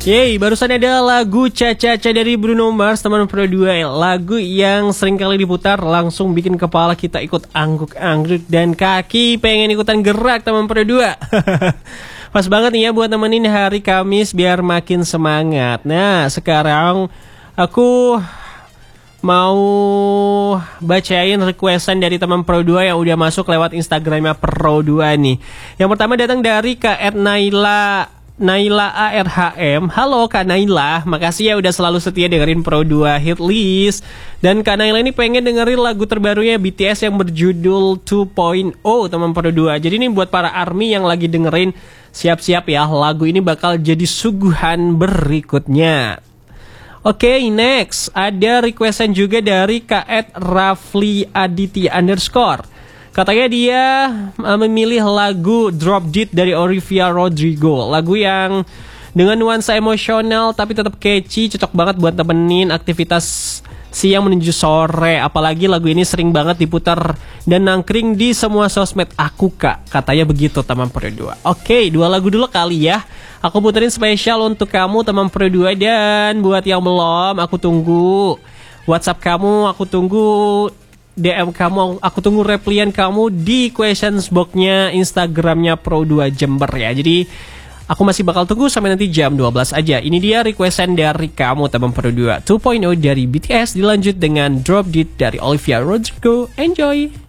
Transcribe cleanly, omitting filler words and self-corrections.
Yeay, barusan ada lagu Cha-Cha-Cha dari Bruno Mars, teman Pro 2. Lagu yang sering kali diputar langsung bikin kepala kita ikut angguk-angguk dan kaki pengen ikutan gerak, teman Pro 2. Pas banget nih ya buat temenin hari Kamis biar makin semangat. Nah, sekarang aku mau bacain requestan dari teman Pro 2 yang udah masuk lewat Instagramnya Pro 2 nih. Yang pertama datang dari Kak Naila ARHM. Halo Kak Naila, makasih ya udah selalu setia dengerin Pro 2 Hit List. Dan Kak Naila ini pengen dengerin lagu terbarunya BTS yang berjudul 2.0, teman Pro 2. Jadi ini buat para ARMY yang lagi dengerin, siap-siap ya, lagu ini bakal jadi suguhan berikutnya. Oke, next ada requestan juga dari Kak Rafli Aditya _ Katanya dia memilih lagu Drop Dead dari Olivia Rodrigo. Lagu yang dengan nuansa emosional tapi tetap catchy, cocok banget buat temenin aktivitas siang menuju sore. Apalagi lagu ini sering banget diputar dan nangkring di semua sosmed aku, Kak. Katanya begitu teman Pro 2. Oke, 2 lagu dulu kali ya. Aku puterin spesial untuk kamu teman Pro 2. Dan buat yang belum, aku tunggu WhatsApp kamu, aku tunggu DM kamu, aku tunggu replian kamu di questions box-nya Instagramnya Pro 2 Jember ya. Jadi aku masih bakal tunggu sampai nanti jam 12 aja. Ini dia requestan dari kamu teman Pro 2. 2.0 dari BTS dilanjut dengan Drop Dead dari Olivia Rodrigo. Enjoy.